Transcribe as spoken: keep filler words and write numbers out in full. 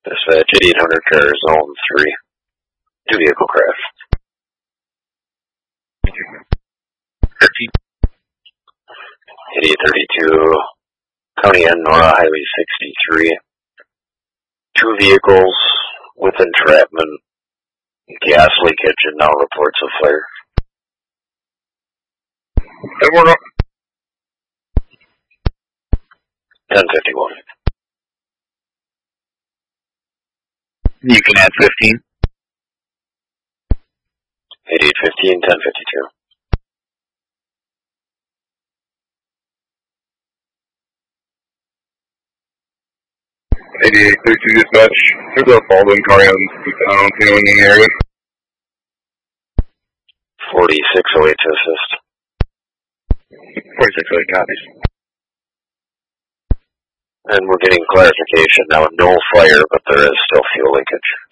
Dispatch eight hundred car zone three. Two vehicle crash. eighty-eight thirty-two, County N Nora Highway sixty-three. Two vehicles with entrapment, gas leakage, and now reports of fire. Edward. ten fifty-one. You can add fifteen. eighty-eight fifteen, ten fifty-two. eighty-eight thirty-two dispatch. There's a fallen car in town, you know, in the area. forty-six oh eight to assist. forty-six oh eight copies. And we're getting clarification now, no fire, but there is still fuel leakage.